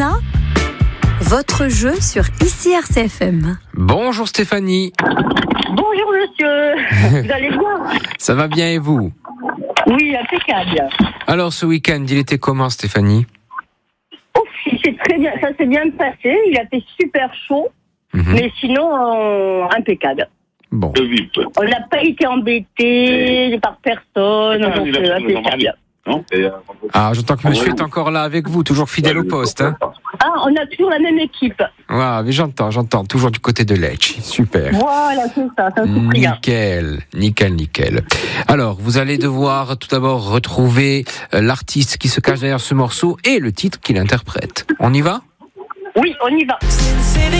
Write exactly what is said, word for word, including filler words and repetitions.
Anna, votre jeu sur Ici R C F M. Bonjour Stéphanie. Bonjour monsieur, vous allez bien? Ça va bien et vous? Oui, impeccable. Alors ce week-end, il était comment Stéphanie? Oh, c'est très bien, ça s'est bien passé, il a fait super chaud, mm-hmm. mais sinon euh, impeccable. Bon. On n'a pas été embêtés par personne, donc c'est impeccable. Ah, j'entends que monsieur est encore là avec vous, toujours fidèle au poste. Hein. Ah, on a toujours la même équipe. Ouais, mais j'entends, j'entends, toujours du côté de Lecce. Super. Voilà, c'est ça, ça me souffre rien. Nickel, nickel, nickel. Alors, vous allez devoir tout d'abord retrouver l'artiste qui se cache derrière ce morceau et le titre qu'il interprète. On y va? Oui, on y va.